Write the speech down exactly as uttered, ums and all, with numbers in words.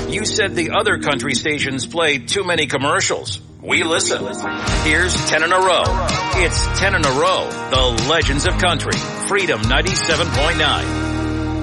You said the other country stations play too many commercials. We listen. Here's ten in a row. It's ten in a row. The Legends of Country. Freedom ninety-seven point nine.